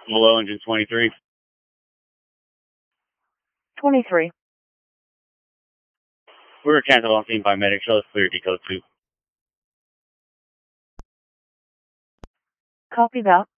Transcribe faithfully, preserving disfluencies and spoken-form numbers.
Below engine twenty-three. twenty-three. We're canceled on scene by medic. Show us clear decode two. Copy that.